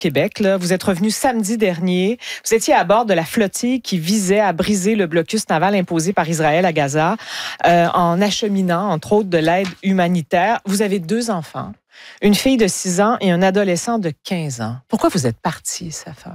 Québec. Là. Vous êtes revenu samedi dernier. Vous étiez à bord de la flottille qui visait à briser le blocus naval imposé par Israël à Gaza en acheminant, entre autres, de l'aide humanitaire. Vous avez 2 enfants, une fille de 6 ans et un adolescent de 15 ans. Pourquoi vous êtes parti, Safa?